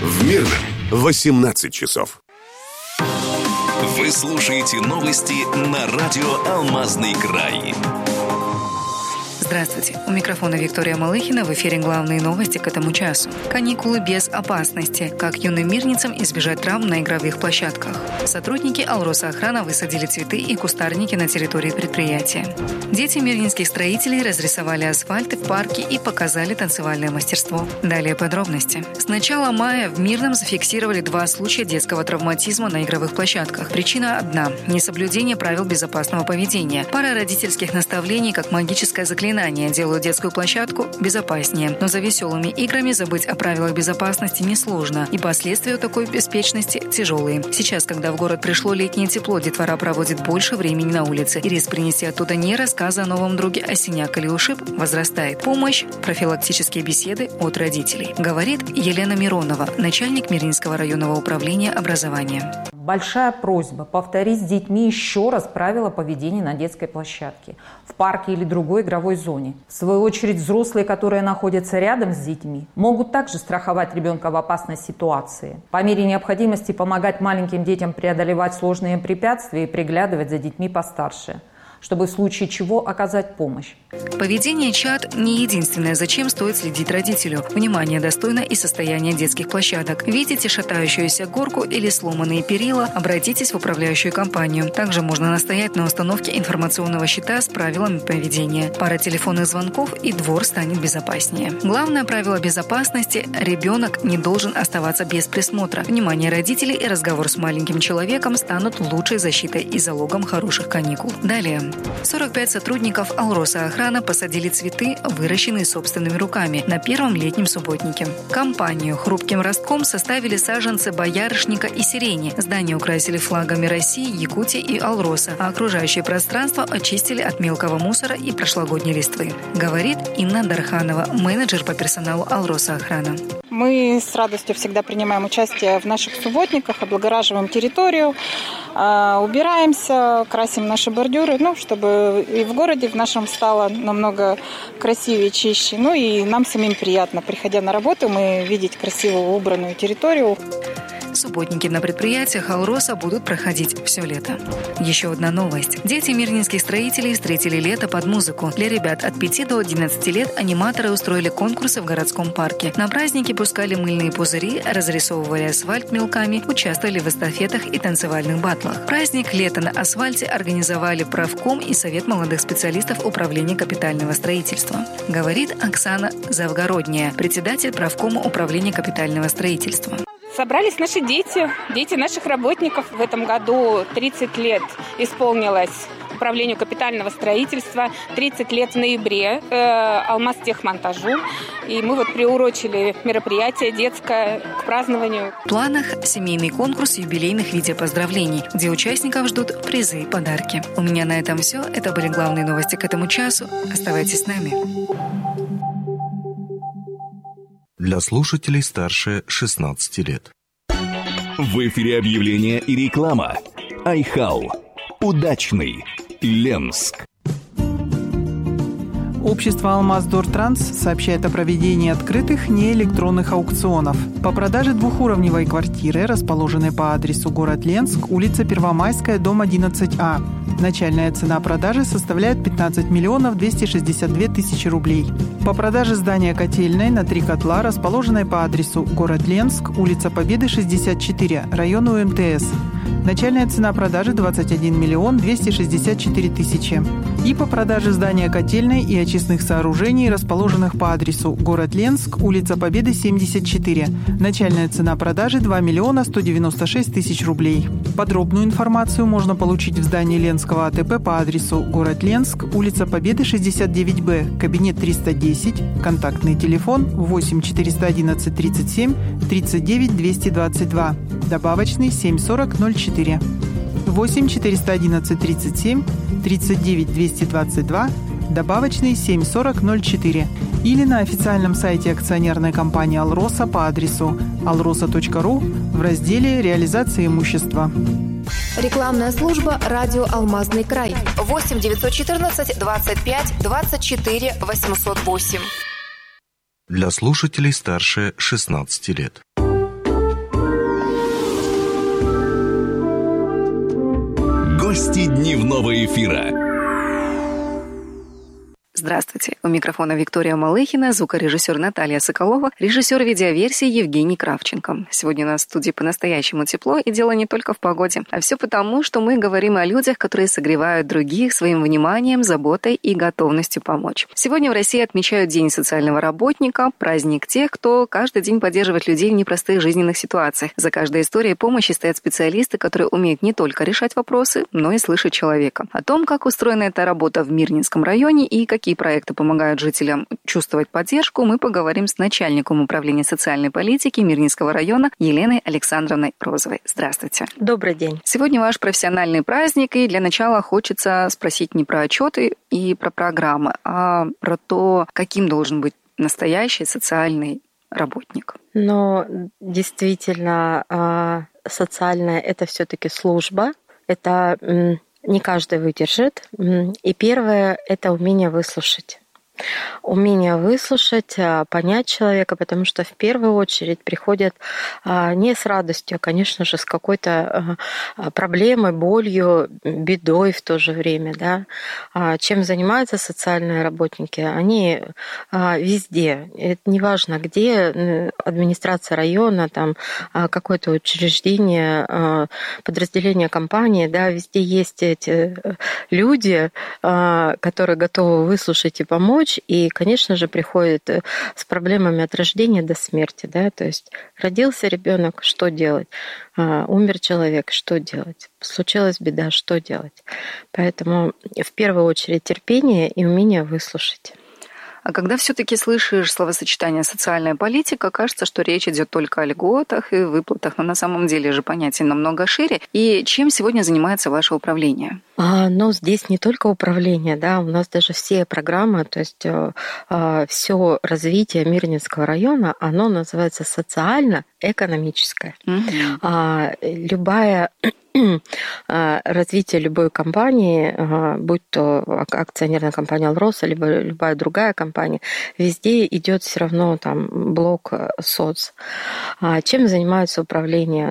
В Мирном 18 часов. Вы слушаете новости на радио «Алмазный край». Здравствуйте. У микрофона Виктория Малыхина. В эфире главные новости к этому часу. Каникулы без опасности. Как юным мирницам избежать травм на игровых площадках. Сотрудники Алросохрана высадили цветы и кустарники на территории предприятия. Дети мирнинских строителей разрисовали асфальт в парке и показали танцевальное мастерство. Далее подробности. С начала мая в Мирном зафиксировали 2 случая детского травматизма на игровых площадках. Причина одна – несоблюдение правил безопасного поведения. Пара родительских наставлений, как магическое заклинание, делают детскую площадку безопаснее. Но за веселыми играми забыть о правилах безопасности несложно. И последствия у такой беспечности тяжелые. Сейчас, когда в город пришло летнее тепло, детвора проводит больше времени на улице. И риск принести оттуда не рассказы о новом друге, а синяк или ушиб возрастает. Помощь – профилактические беседы от родителей. Говорит Елена Миронова, начальник Мирнинского районного управления образования. Большая просьба повторить с детьми еще раз правила поведения на детской площадке, в парке или другой игровой зоне. В свою очередь, взрослые, которые находятся рядом с детьми, могут также страховать ребенка в опасной ситуации. По мере необходимости помогать маленьким детям преодолевать сложные препятствия и приглядывать за детьми постарше, чтобы в случае чего оказать помощь. Поведение чад не единственное, зачем стоит следить родителю. Внимание достойно и состояние детских площадок. Видите шатающуюся горку или сломанные перила? Обратитесь в управляющую компанию. Также можно настоять на установке информационного щита с правилами поведения. Пара телефонных звонков, и двор станет безопаснее. Главное правило безопасности – ребенок не должен оставаться без присмотра. Внимание родителей и разговор с маленьким человеком станут лучшей защитой и залогом хороших каникул. Далее. 45 сотрудников Алросохрана посадили цветы, выращенные собственными руками, на первом летнем субботнике. Компанию хрупким ростком составили саженцы боярышника и сирени. Здание украсили флагами России, Якутии и Алроса, а окружающее пространство очистили от мелкого мусора и прошлогодней листвы. Говорит Инна Дарханова, менеджер по персоналу Алросохрана. Мы с радостью всегда принимаем участие в наших субботниках, облагораживаем территорию, убираемся, красим наши бордюры, чтобы и в городе в нашем стало намного красивее, чище. И нам самим приятно, приходя на работу, мы видеть красивую убранную территорию. Субботники на предприятиях Алроса будут проходить все лето. Еще одна новость. Дети мирнинских строителей встретили лето под музыку. Для ребят от 5 до 11 лет аниматоры устроили конкурсы в городском парке. На праздники пускали мыльные пузыри, разрисовывали асфальт мелками, участвовали в эстафетах и танцевальных баттлах. Праздник «Лето на асфальте» организовали правком и Совет молодых специалистов Управления капитального строительства. Говорит Оксана Завгородняя, председатель правкома Управления капитального строительства. Собрались наши дети наших работников. В этом году 30 лет исполнилось Управлению капитального строительства, 30 лет в ноябре Алмазтехмонтажу. И мы приурочили мероприятие детское к празднованию. В планах семейный конкурс юбилейных видеопоздравлений, где участников ждут призы и подарки. У меня на этом все. Это были главные новости к этому часу. Оставайтесь с нами. Для слушателей старше 16 лет. В эфире объявления и реклама. Айхал. Удачный. Ленск. Общество «Алмаздортранс» сообщает о проведении открытых неэлектронных аукционов. По продаже двухуровневой квартиры, расположенной по адресу город Ленск, улица Первомайская, дом 11А. Начальная цена продажи составляет 15 миллионов 262 тысячи рублей. По продаже здания котельной на 3 котла, расположенной по адресу город Ленск, улица Победы, 64, район УМТС. Начальная цена продажи 21 миллион 264 тысячи. И по продаже здания котельной и очистных сооружений, расположенных по адресу город Ленск, улица Победы, 74. Начальная цена продажи 2 миллиона 196 тысяч рублей. Подробную информацию можно получить в здании Ленского АТП по адресу город Ленск, улица Победы, 69Б, кабинет 310, контактный телефон 8 411 37 39 222, добавочный 740 04. 8 411 37 39 222, добавочный 740 04. Или на официальном сайте акционерной компании «Алроса» по адресу alrosa.ru в разделе «Реализация имущества». Рекламная служба «Радио Алмазный край». 8 914 25 24 808. Для слушателей старше 16 лет. Гости дневного эфира. Здравствуйте. У микрофона Виктория Малыхина, звукорежиссер Наталья Соколова, режиссер видеоверсии Евгений Кравченко. Сегодня у нас в студии по-настоящему тепло, и дело не только в погоде. А все потому, что мы говорим о людях, которые согревают других своим вниманием, заботой и готовностью помочь. Сегодня в России отмечают День социального работника, праздник тех, кто каждый день поддерживает людей в непростых жизненных ситуациях. За каждой историей помощи стоят специалисты, которые умеют не только решать вопросы, но и слышать человека. О том, как устроена эта работа в Мирнинском районе и какие проекты помогают жителям чувствовать поддержку, мы поговорим с начальником управления социальной политики Мирнинского района Еленой Александровной Розовой. Здравствуйте. Добрый день. Сегодня ваш профессиональный праздник, и для начала хочется спросить не про отчеты и про программы, а про то, каким должен быть настоящий социальный работник. Но действительно, социальная – это все-таки служба, это не каждый выдержит. И первое – это умение выслушать. Умение выслушать, понять человека, потому что в первую очередь приходят не с радостью, а, конечно же, с какой-то проблемой, болью, бедой в то же время. Да? Чем занимаются социальные работники? Они везде. Это неважно, где администрация района, там, какое-то учреждение, подразделение компании, да, везде есть эти люди, которые готовы выслушать и помочь. И, конечно же, приходит с проблемами от рождения до смерти. Да? То есть родился ребенок, что делать? Умер человек, что делать? Случилась беда, что делать? Поэтому в первую очередь терпение и умение выслушать. А когда все-таки слышишь словосочетание «социальная политика», кажется, что речь идет только о льготах и выплатах, но на самом деле же понятие намного шире. И чем сегодня занимается ваше управление? Но здесь не только управление, да, у нас даже все программы, то есть все развитие Мирнинского района, оно называется социально-экономическое. Любая развитие любой компании, будь то акционерная компания «Алроса», либо любая другая компания, везде идет все равно там блок соц. Чем занимается управление?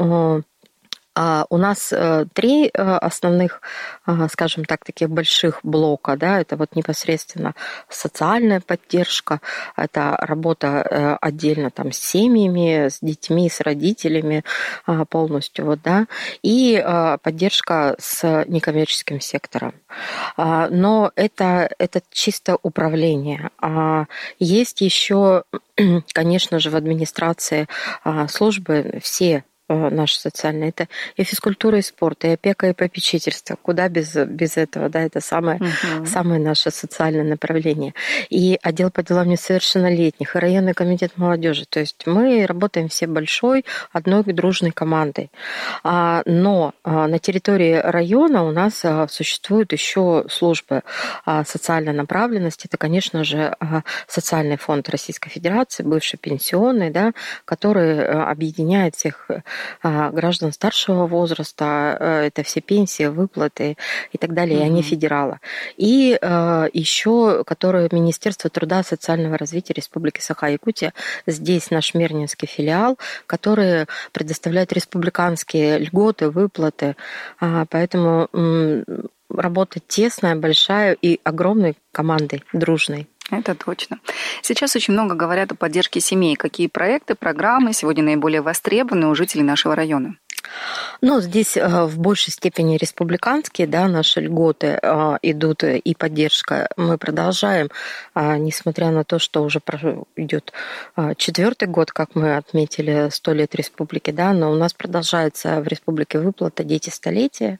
У нас 3 основных, скажем так, таких больших блока. Да, это вот непосредственно социальная поддержка, это работа отдельно там с семьями, с детьми, с родителями полностью. Вот, да, и поддержка с некоммерческим сектором. Но это чисто управление. Есть еще, конечно же, в администрации службы все наши социальные. Это и физкультура, и спорт, и опека, и попечительство. Куда без этого? Да, это самое наше социальное направление. И отдел по делам несовершеннолетних, и районный комитет молодежи. То есть мы работаем все большой, одной дружной командой. Но на территории района у нас существуют еще службы социальной направленности. Это, конечно же, социальный фонд Российской Федерации, бывший пенсионный, да, который объединяет всех граждан старшего возраста, это все пенсии, выплаты и так далее, и они федералы. И еще, которые Министерство труда и социального развития Республики Саха-Якутия, здесь наш Мирнинский филиал, который предоставляет республиканские льготы, выплаты. Поэтому работа тесная, большая и огромной командой, дружной. Это точно. Сейчас очень много говорят о поддержке семей. Какие проекты, программы сегодня наиболее востребованы у жителей нашего района? Здесь в большей степени республиканские, да, наши льготы идут и поддержка. Мы продолжаем, несмотря на то, что уже идет 4-й год, как мы отметили 100 лет республики, да, но у нас продолжается в республике выплата «Дети столетия»,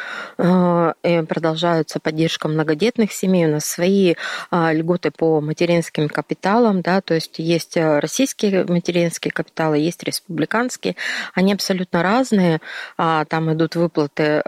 и продолжаются поддержка многодетных семей. У нас свои льготы по материнским капиталам, да, то есть есть российские материнские капиталы, есть республиканские. Они абсолютно разные. Там идут выплаты,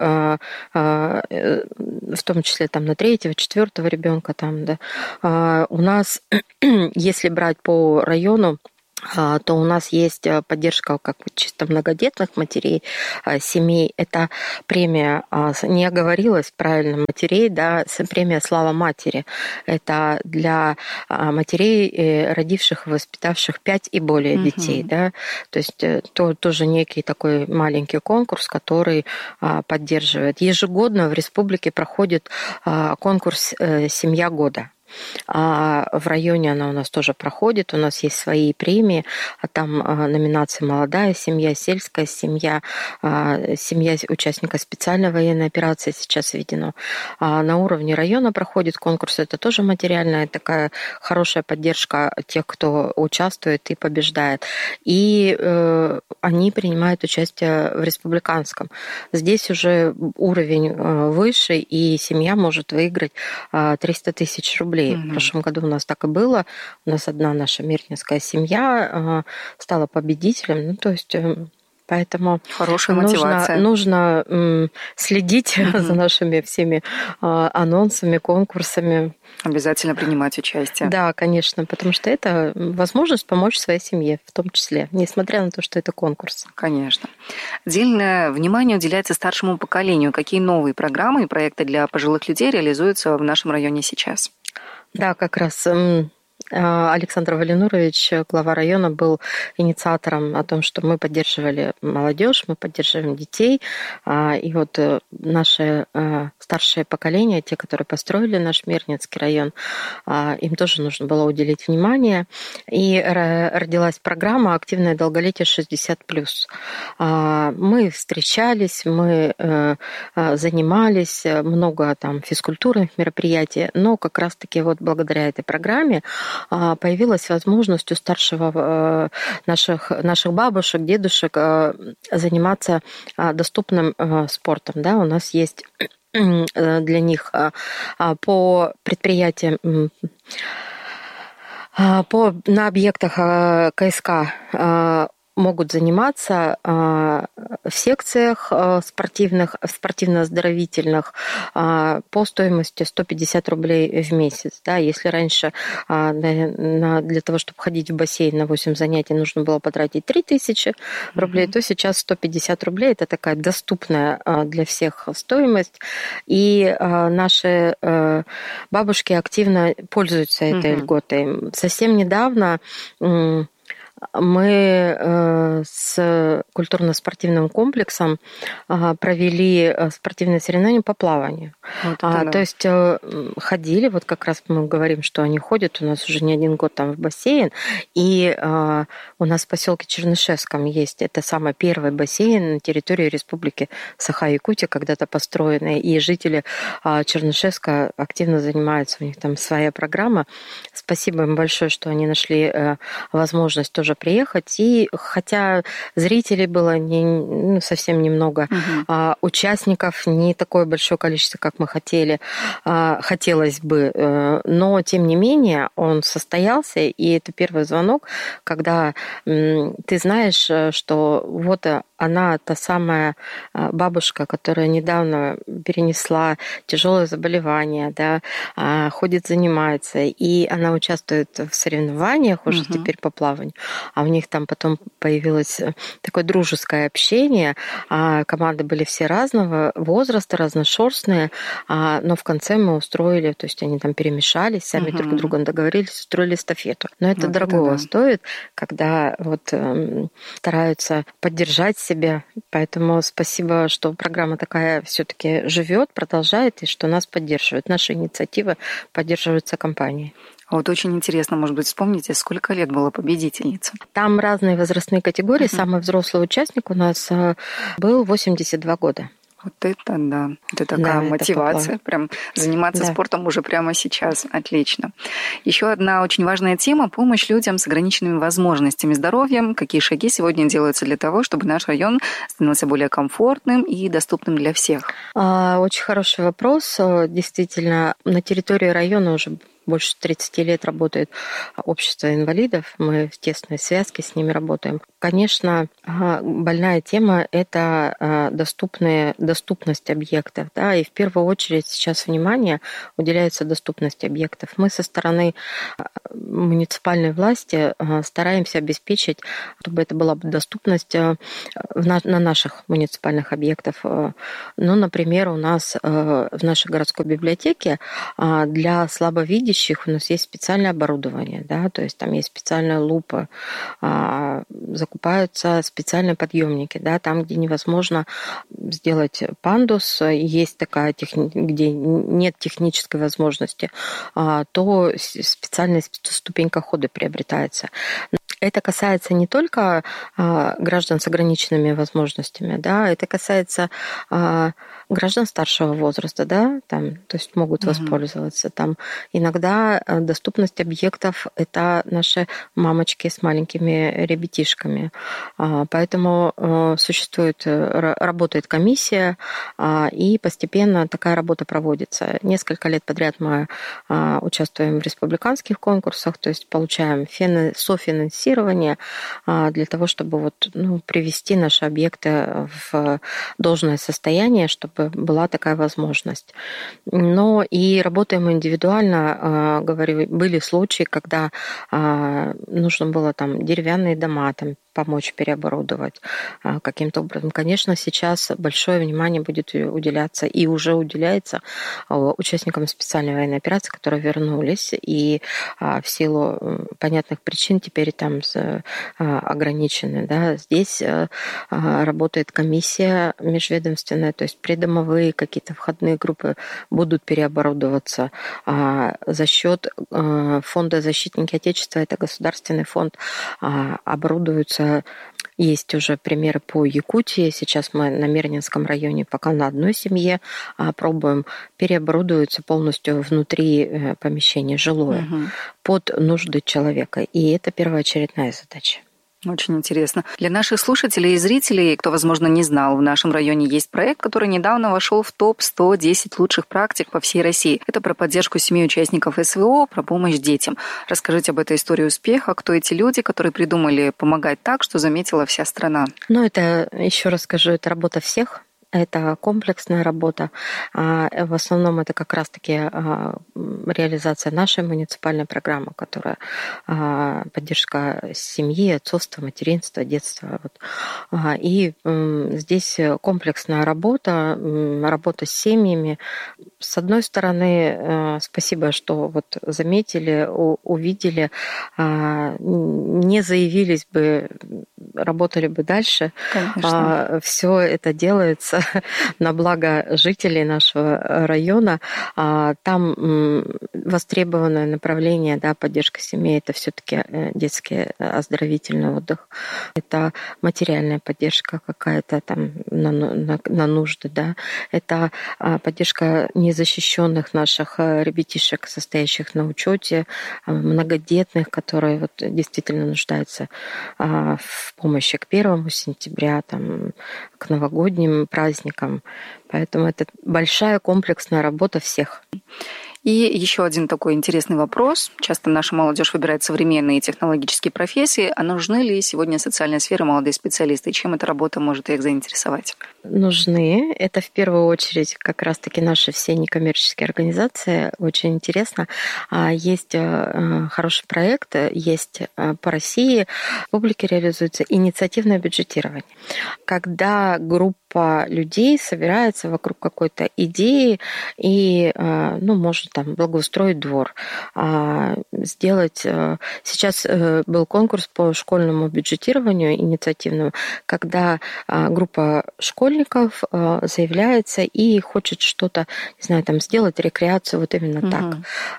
в том числе там, на 3-го, 4-го ребенка. Там, да. У нас, если брать по району, то у нас есть поддержка как чисто многодетных матерей, семей. Это премия, не оговорилась правильно, матерей, да, премия «Слава матери». Это для матерей, родивших и воспитавших 5 и более детей. Да. То есть тоже некий такой маленький конкурс, который поддерживает. Ежегодно в республике проходит конкурс «Семья года». В районе она у нас тоже проходит, у нас есть свои премии, там номинации «Молодая семья», «Сельская семья», «Семья участника специальной военной операции» сейчас введено. На уровне района проходит конкурс, это тоже материальная такая хорошая поддержка тех, кто участвует и побеждает. И они принимают участие в республиканском. Здесь уже уровень выше, и семья может выиграть 300 тысяч рублей. В прошлом году у нас так и было. У нас одна наша мирнинская семья стала победителем. Ну, то есть, поэтому хорошая мотивация. Нужно следить за нашими всеми анонсами, конкурсами. Обязательно принимать участие. Да, конечно, потому что это возможность помочь своей семье, в том числе, несмотря на то, что это конкурс. Конечно. Отдельное внимание уделяется старшему поколению. Какие новые программы и проекты для пожилых людей реализуются в нашем районе сейчас? Да, как раз Александр Валинурович, глава района, был инициатором о том, что мы поддерживали молодежь, мы поддерживаем детей. И вот наше старшее поколение, те, которые построили наш Мирнинский район, им тоже нужно было уделить внимание. И родилась программа «Активное долголетие 60+». Мы встречались, мы занимались, много там физкультурных мероприятий, но как раз-таки вот благодаря этой программе появилась возможность у старшего наших бабушек, дедушек заниматься доступным спортом. Да? У нас есть для них по предприятиям, на объектах КСК могут заниматься в секциях спортивных, спортивно-оздоровительных по стоимости 150 рублей в месяц. Да, если раньше для того, чтобы ходить в бассейн на 8 занятий, нужно было потратить 3000 рублей, то сейчас 150 рублей – это такая доступная для всех стоимость. И наши бабушки активно пользуются этой льготой. Совсем недавно мы с культурно-спортивным комплексом провели спортивное соревнование по плаванию. Вот то есть ходили, вот как раз мы говорим, что они ходят, у нас уже не один год там в бассейн, и у нас в поселке Чернышевском есть, это самый первый бассейн на территории Республики Саха-Якутия, когда-то построенный, и жители Чернышевска активно занимаются, у них там своя программа. Спасибо им большое, что они нашли возможность тоже приехать. И хотя зрителей было совсем немного, участников не такое большое количество, как мы хотели, хотелось бы, но тем не менее он состоялся, и это первый звонок, когда ты знаешь, что вот она та самая бабушка, которая недавно перенесла тяжелое заболевание, да, ходит, занимается, и она участвует в соревнованиях уже теперь по плаванию, а у них там потом появилось такое дружеское общение, команды были все разного возраста, разношерстные, но в конце мы устроили, то есть они там перемешались, сами друг с другом договорились, устроили эстафету. Но это вот дорогого стоит, когда вот стараются поддержать себя. Поэтому спасибо, что программа такая все-таки живет, продолжает, и что нас поддерживают. Наши инициативы поддерживаются компанией. Вот очень интересно, может быть, вспомните, сколько лет была победительница? Там разные возрастные категории. Самый взрослый участник у нас был 82 года. Вот это да, это такая мотивация, прям заниматься спортом уже прямо сейчас. Отлично. Еще одна очень важная тема – помощь людям с ограниченными возможностями здоровья. Какие шаги сегодня делаются для того, чтобы наш район становился более комфортным и доступным для всех? Очень хороший вопрос. Действительно, на территории района уже больше 30 лет работает общество инвалидов, мы в тесной связке с ними работаем. Конечно, больная тема – это доступность объектов, да, и в первую очередь сейчас внимание уделяется доступности объектов. Мы со стороны муниципальной власти стараемся обеспечить, чтобы это была доступность на наших муниципальных объектах. Ну, например, у нас в нашей городской библиотеке для слабовидящих у нас есть специальное оборудование, да, то есть там есть специальная лупа, закупаются специальные подъемники, да, там, где невозможно сделать пандус, есть такая где нет технической возможности, то специальная ступенька хода приобретается. Это касается не только граждан с ограниченными возможностями, да, это касается граждан старшего возраста, да, там, то есть могут воспользоваться. Там иногда доступность объектов – это наши мамочки с маленькими ребятишками. Поэтому работает комиссия, и постепенно такая работа проводится. Несколько лет подряд мы участвуем в республиканских конкурсах, то есть получаем софинансирование для того, чтобы привести наши объекты в должное состояние, чтобы была такая возможность. Но и работаем индивидуально. Говорю, были случаи, когда нужно было там деревянные дома помочь переоборудовать каким-то образом. Конечно, сейчас большое внимание будет уделяться и уже уделяется участникам специальной военной операции, которые вернулись и в силу понятных причин теперь там ограничены. Да. Здесь работает комиссия межведомственная, то есть придомовые какие-то входные группы будут переоборудоваться за счет фонда «Защитники Отечества», это государственный фонд, оборудуются. Есть уже примеры по Якутии. Сейчас мы на Мирнинском районе пока на одной семье пробуем. Переоборудуются полностью внутри помещения жилое под нужды человека. И это первоочередная задача. Очень интересно. Для наших слушателей и зрителей, кто, возможно, не знал, в нашем районе есть проект, который недавно вошел в топ-110 лучших практик по всей России. Это про поддержку семей участников СВО, про помощь детям. Расскажите об этой истории успеха, кто эти люди, которые придумали помогать так, что заметила вся страна. Это, еще раз скажу, это работа всех. Это комплексная работа. В основном это как раз-таки реализация нашей муниципальной программы, которая поддержка семьи, отцовства, материнства, детства. И здесь комплексная работа, работа с семьями. С одной стороны, спасибо, что заметили, увидели, не заявились бы, работали бы дальше. Конечно. Все это делается на благо жителей нашего района. Там востребованное направление, да, поддержка семей, это все-таки детский оздоровительный отдых. Это материальная поддержка какая-то там на нужды, да. Это поддержка незащищенных наших ребятишек, состоящих на учете, многодетных, которые действительно нуждаются в помощи к 1 сентября, к новогодним праздникам. Поэтому это большая комплексная работа всех. И еще один такой интересный вопрос. Часто наша молодежь выбирает современные технологические профессии. А нужны ли сегодня социальной сфере молодые специалисты? И чем эта работа может их заинтересовать? Нужны. Это в первую очередь как раз-таки наши все некоммерческие организации. Очень интересно. Есть хороший проект, есть по России. В публике реализуется инициативное бюджетирование. Когда группа людей собирается вокруг какой-то идеи и, может благоустроить двор, сделать... Сейчас был конкурс по школьному бюджетированию инициативному, когда группа школьников заявляется и хочет что-то, не знаю, сделать рекреацию именно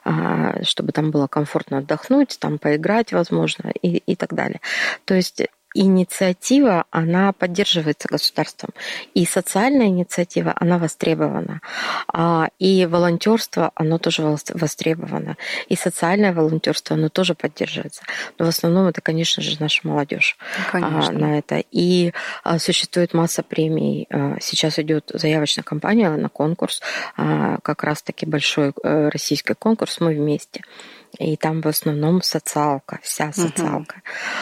так, чтобы там было комфортно отдохнуть, поиграть, возможно, и так далее. То есть инициатива, она поддерживается государством. И социальная инициатива, она востребована. И волонтерство, оно тоже востребовано. И социальное волонтерство, оно тоже поддерживается. Но в основном это, конечно же, наша молодежь на это. И существует масса премий. Сейчас идет заявочная кампания на конкурс, как раз-таки большой российский конкурс «Мы вместе». И там в основном социалка, вся социалка.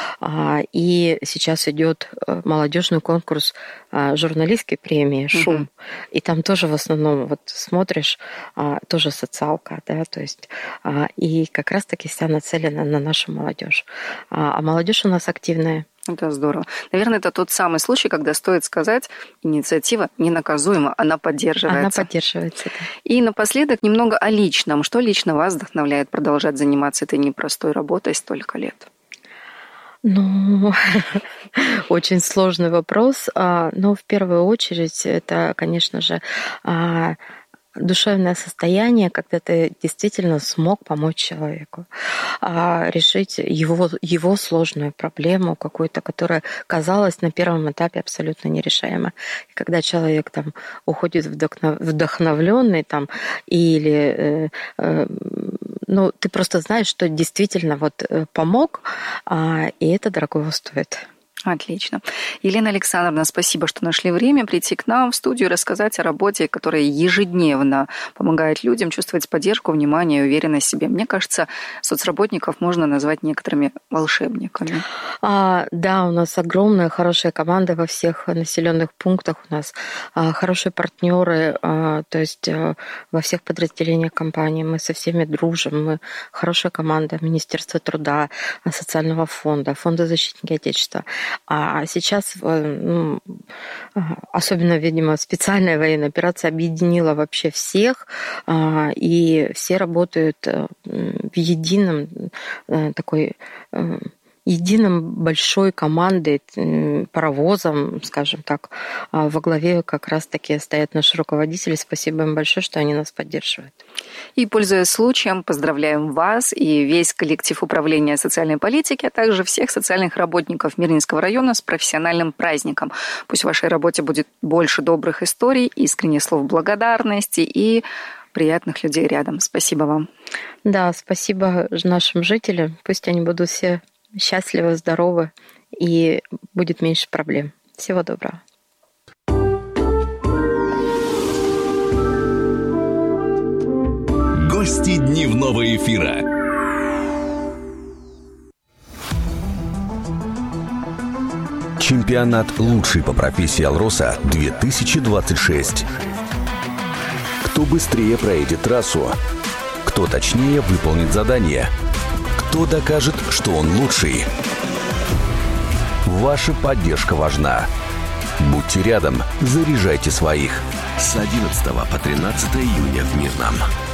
И сейчас идет молодежный конкурс журналистской премии «Шум». И там тоже в основном, вот смотришь, тоже социалка, да, то есть и как раз-таки вся нацелена на нашу молодежь. А молодежь у нас активная. Это здорово. Наверное, это тот самый случай, когда стоит сказать, инициатива ненаказуема, она поддерживается. Она поддерживается, да. И напоследок немного о личном. Что лично вас вдохновляет продолжать заниматься этой непростой работой столько лет? Ну, очень сложный вопрос. Но в первую очередь это, конечно же, душевное состояние, когда ты действительно смог помочь человеку, решить его сложную проблему какую-то, которая казалась на первом этапе абсолютно нерешаема. И когда человек там уходит вдохновленный там, или ну, ты просто знаешь, что действительно вот помог, и это дорогого стоит. Отлично. Елена Александровна, спасибо, что нашли время прийти к нам в студию и рассказать о работе, которая ежедневно помогает людям чувствовать поддержку, внимание и уверенность в себе. Мне кажется, соцработников можно назвать некоторыми волшебниками. Да, у нас огромная, хорошая команда во всех населенных пунктах. У нас хорошие партнеры, то есть во всех подразделениях компании. Мы со всеми дружим. Мы хорошая команда Министерства труда, Социального фонда, Фонда защитники Отечества. А сейчас, особенно, видимо, специальная военная операция объединила вообще всех, и все работают в едином такой единым большой командой, паровозом, скажем так, во главе как раз-таки стоят наши руководители. Спасибо им большое, что они нас поддерживают. И, пользуясь случаем, поздравляем вас и весь коллектив управления социальной политики, а также всех социальных работников Мирнинского района с профессиональным праздником. Пусть в вашей работе будет больше добрых историй, искренних слов благодарности и приятных людей рядом. Спасибо вам. Да, спасибо нашим жителям. Пусть они будут все счастливы, здоровы и будет меньше проблем. Всего доброго. Гости дневного эфира. Чемпионат лучший по профессии «Алроса» 2026. Кто быстрее проедет трассу? Кто точнее выполнит задание? Кто докажет, что он лучший? Ваша поддержка важна. Будьте рядом, заряжайте своих. С 11 по 13 июня в Мирном.